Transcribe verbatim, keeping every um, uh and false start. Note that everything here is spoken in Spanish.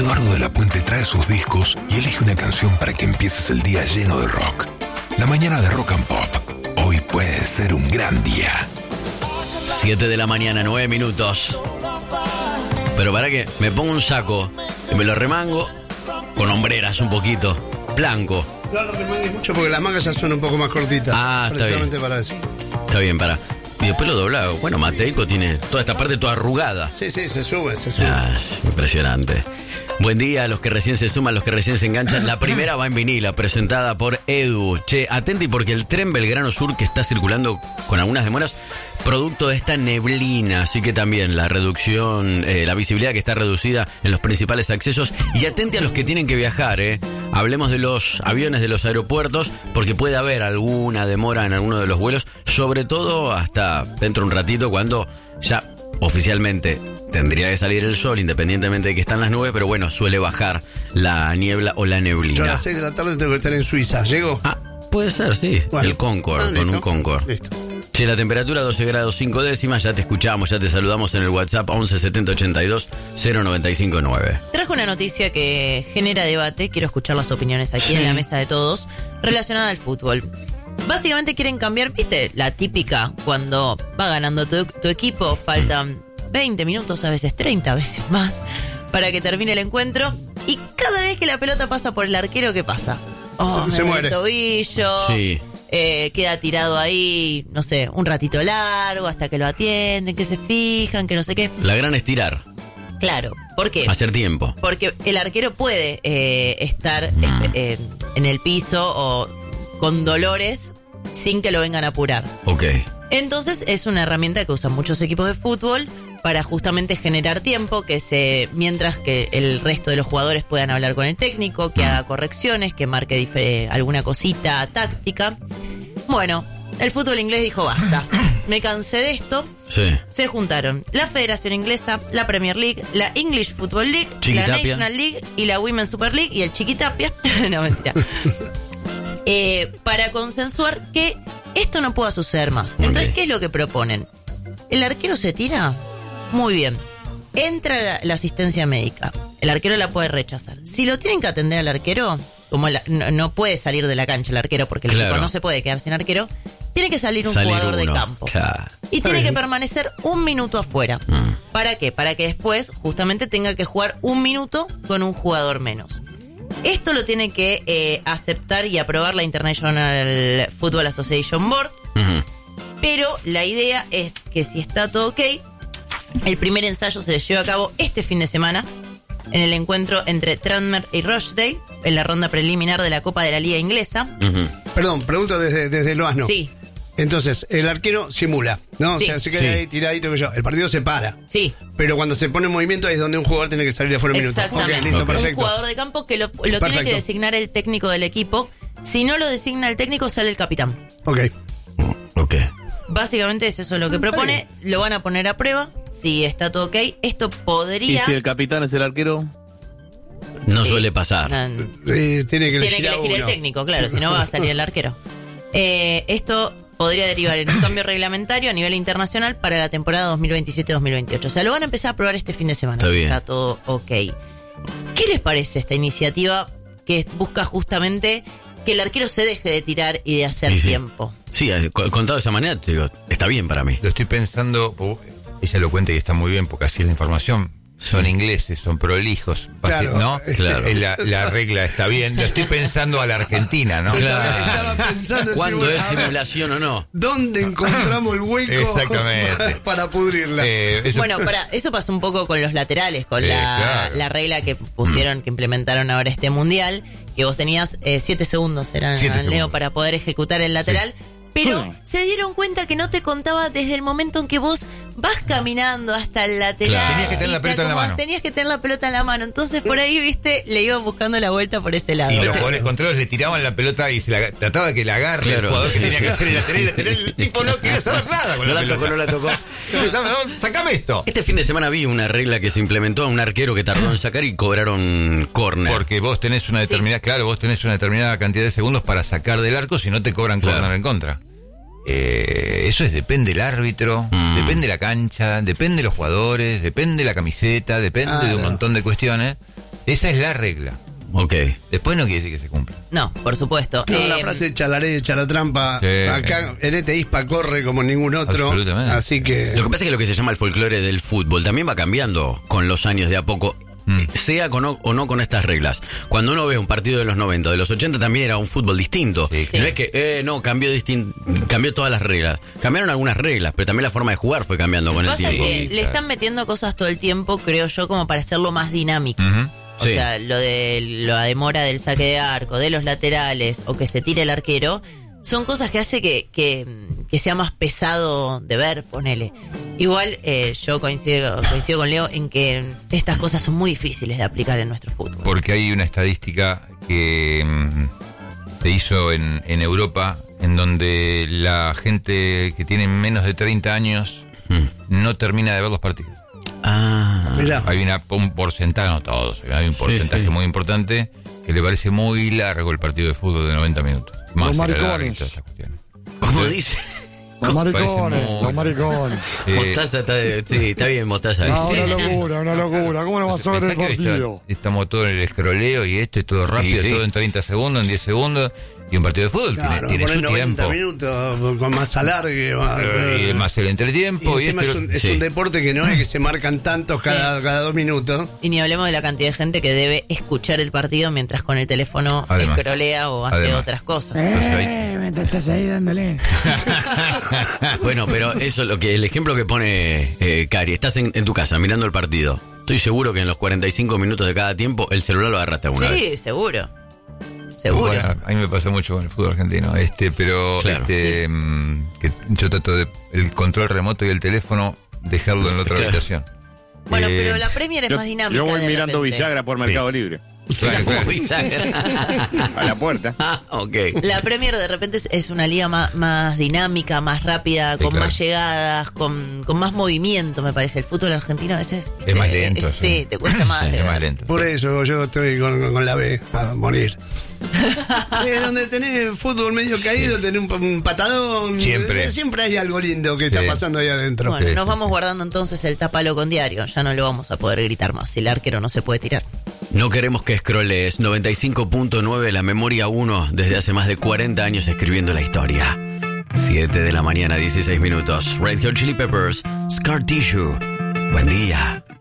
Eduardo de la Puente trae sus discos y elige una canción para que empieces el día lleno de rock. La mañana de Rock and Pop. Hoy puede ser un gran día. siete de la mañana, nueve minutos. Pero para que me pongo un saco y me lo remango con hombreras un poquito, blanco. No lo remangues mucho porque las mangas ya son un poco más cortitas. Ah, está precisamente bien. para eso. Está bien, para. Y después lo doblado. Bueno, Mateico tiene toda esta parte toda arrugada. Sí, sí, se sube, se sube. Ah, impresionante. Buen día a los que recién se suman, los que recién se enganchan. La primera va en vinila, presentada por Edu. Che, atenti porque el tren Belgrano Sur que está circulando con algunas demoras, producto de esta neblina, así que también la reducción, eh, la visibilidad que está reducida en los principales accesos. Y atenti a los que tienen que viajar, eh. Hablemos de los aviones de los aeropuertos, porque puede haber alguna demora en alguno de los vuelos, sobre todo hasta dentro de un ratito cuando ya oficialmente tendría que salir el sol, independientemente de que están las nubes, pero bueno, suele bajar la niebla o la neblina. Yo a las seis de la tarde tengo que estar en Suiza. ¿Llego? Ah, puede ser, sí. Bueno. El Concorde, Ah, con listo. un Concorde. Listo. Che, la temperatura doce grados cinco décimas, ya te escuchamos, ya te saludamos en el WhatsApp once setenta ochenta y dos cero noventa y cinco nueve. Trajo una noticia que genera debate, quiero escuchar las opiniones aquí Sí. en la mesa de todos, relacionada al fútbol. Básicamente quieren cambiar, viste, la típica, cuando va ganando tu, tu equipo, faltan veinte minutos, a veces treinta, a veces más, para que termine el encuentro, y cada vez que la pelota pasa por el arquero, ¿qué pasa? Oh, Se- se me muere. el tobillo, Sí. eh, queda tirado ahí, no sé, un ratito largo, hasta que lo atienden, que se fijan, que no sé qué. La gran estirar, Claro, ¿por qué? hacer tiempo. Porque el arquero puede eh, estar Mm. eh, eh, en el piso o con dolores sin que lo vengan a apurar. Ok. Entonces es una herramienta que usan muchos equipos de fútbol para justamente generar tiempo, que se mientras que el resto de los jugadores puedan hablar con el técnico, que haga correcciones, que marque dife- alguna cosita táctica. Bueno, el fútbol inglés dijo basta, me cansé de esto. Sí. Se juntaron la Federación Inglesa, la Premier League, la English Football League, la Chiquitapia. National League y la Women's Super League y el Chiquitapia. No, mentira. Eh, para consensuar que esto no pueda suceder más. Entonces, Ok. ¿qué es lo que proponen? El arquero se tira, muy bien. Entra la, la asistencia médica. El arquero la puede rechazar. Si lo tienen que atender al arquero, como la- no, no puede salir de la cancha el arquero porque el Claro. equipo no se puede quedar sin arquero, tiene que salir un Salir jugador de uno. campo. Claro. Y tiene bien. que permanecer un minuto afuera. Mm. ¿Para qué? Para que después justamente tenga que jugar un minuto con un jugador menos. Esto lo tiene que eh, aceptar y aprobar la International Football Association Board. Ujú. Pero la idea es que si está todo ok, el primer ensayo se lleva a cabo este fin de semana en el encuentro entre Tranmere y Rochdale en la ronda preliminar de la Copa de la Liga Inglesa. Ujú. Perdón, pregunto desde, desde lo asno. Sí, Entonces, el arquero simula, ¿no? Sí. O sea, se queda Sí. ahí tiradito que yo. El partido se para. sí. Pero cuando se pone en movimiento ahí es donde un jugador tiene que salir de fuera un minuto. Exactamente. Ok, listo, Ok. perfecto. Un jugador de campo que lo, lo tiene Perfecto. que designar el técnico del equipo. Si no lo designa el técnico, sale el capitán. Ok. Ok. Básicamente es eso lo que propone. Lo van a poner a prueba. Si está todo ok, esto ¿Y podría... si el capitán es el arquero? No Sí. suele pasar. No, Eh, tiene que elegir, tiene que a elegir el uno. técnico, claro, si no va a salir el arquero. Eh, esto podría derivar en un cambio reglamentario a nivel internacional para la temporada dos mil veintisiete dos mil veintiocho. O sea, lo van a empezar a probar este fin de semana. Está si bien. Está todo ok. ¿Qué les parece esta iniciativa que busca justamente que el arquero se deje de tirar y de hacer Sí, sí. tiempo? Sí, eh, co- contado de esa manera, te digo, está bien para mí. Lo estoy pensando, po- ella lo cuenta y está muy bien porque así es la información. Son ingleses, son prolijos, Claro, ¿no? claro. Eh, La, la regla está bien. Lo estoy pensando a la Argentina, ¿no? Claro. Estaba pensando en ¿Cuándo decir, es bueno, a ver, simulación o no? ¿dónde encontramos el hueco Exactamente. para, para pudrirla? Eh, eso- Bueno, para, eso pasó un poco con los laterales, con Eh, la, claro. la regla que pusieron, que implementaron ahora este mundial, que vos tenías eh, siete segundos, eran Siete Leo, segundos. para poder ejecutar el lateral. Pero Hmm. se dieron cuenta que no te contaba desde el momento en que vos vas caminando hasta el lateral. Claro. Tenías que tener y la te pelota en la acomodás, mano. Tenías que tener la pelota en la mano. Entonces por ahí, viste, le iban buscando la vuelta por ese lado. Y los jugadores contrarios le tiraban la pelota y se la, trataba de que la agarre Claro. el jugador que tenía que hacer el lateral. Y el lateral, el tipo no quería saber nada con No la, la pelota. tocó, no la tocó. No, no, sacame esto. Este fin de semana vi una regla que se implementó a un arquero que tardó en sacar y cobraron córner. Porque vos tenés una determinada, claro, vos tenés una determinada cantidad de segundos para sacar del arco, si no te cobran Claro. córner en contra. Eh, eso es, depende del árbitro, Mm. depende de la cancha, depende de los jugadores, depende de la camiseta, depende Ah, de un no. montón de cuestiones. Esa es la regla. Ok. Después no quiere decir que se cumpla. No, por supuesto. No, Eh, la frase echa la ley, echa la trampa. Sí. Acá en este ISPA corre como ningún otro. Absolutamente. Así que. Lo que pasa es que lo que se llama el folclore del fútbol también va cambiando con los años de a poco. Mm. Sea con o, o no con estas reglas. Cuando uno ve un partido de los noventa, de los ochenta también era un fútbol distinto. Sí, No es que, eh, no, cambió distin- cambió todas las reglas. Cambiaron algunas reglas, pero también la forma de jugar fue cambiando con el Pasa tiempo. que le están metiendo cosas todo el tiempo, creo yo, como para hacerlo más dinámico. Ujú. O Sí. sea, lo de la demora del saque de arco, de los laterales o que se tire el arquero, son cosas que hace que, que, que sea más pesado de ver, ponele. Igual eh, yo coincido, coincido con Leo en que estas cosas son muy difíciles de aplicar en nuestro fútbol. Porque hay una estadística que mm, se hizo en, en Europa, en donde la gente que tiene menos de treinta años Mm. no termina de ver los partidos. Ah. Mirá. Hay una, un porcentaje, no todos, hay un porcentaje sí. muy importante que le parece muy largo el partido de fútbol de noventa minutos. Más Los el alargue y maricones. todas esas cuestiones. ¿Cómo dice? Los maricones, Parece muy- los maricones. Eh, Mostaza está, sí, está bien, Mostaza. No, Sí. una locura, una locura. ¿Cómo no vas a ver el Pensá que partido? está- estamos todos en el escroleo y esto es todo rápido, Sí, sí. todo en treinta segundos, en diez segundos. Y un partido de fútbol Claro, tiene, tiene poner su noventa tiempo. minutos con más alargue. más- Eh, Y más el entretiempo. Y Y, encima esto- es, un, es sí. un deporte que no es que se marcan tantos cada, cada dos minutos. Y ni hablemos de la cantidad de gente que debe escuchar el partido mientras con el teléfono Además. escrolea o hace Además. otras cosas. Eh, me te estás ahí dándole. Bueno, pero eso, lo que el ejemplo que pone eh, Cari, estás en, en tu casa mirando el partido. Estoy seguro que en los cuarenta y cinco minutos de cada tiempo el celular lo agarraste alguna Sí, vez. seguro. Seguro. Bueno, a mí me pasa mucho con el fútbol argentino, este, pero Claro. este, mm, que yo trato de el control remoto y el teléfono dejarlo en la otra Claro. habitación. Bueno, Eh, pero la Premier es Yo, más dinámica. yo voy de mirando repente. bisagra por Mercado Libre. claro, claro. Como bisagra. A la puerta. Ah, ok. La Premier de repente es, es una liga más, más dinámica, más rápida, Sí, con claro. más llegadas, con, con más movimiento, me parece. El fútbol argentino a veces Es más lento, eh, sí. sí, te cuesta más. Sí, de es más ver. lento. Por eso yo estoy con, con- con la B a morir. Es donde tenés fútbol medio caído, tenés un, un patadón. Siempre. Eh, Siempre hay algo lindo que Sí. está pasando ahí adentro. Bueno, Sí, nos sí, vamos sí. guardando entonces el tapalo con diario. Ya no lo vamos a poder gritar más. El arquero no se puede tirar. No queremos que scrollees. noventa y cinco punto nueve, la memoria uno, desde hace más de cuarenta años escribiendo la historia. siete de la mañana, dieciséis minutos. Red Hot Chili Peppers, Scar Tissue. Buen día.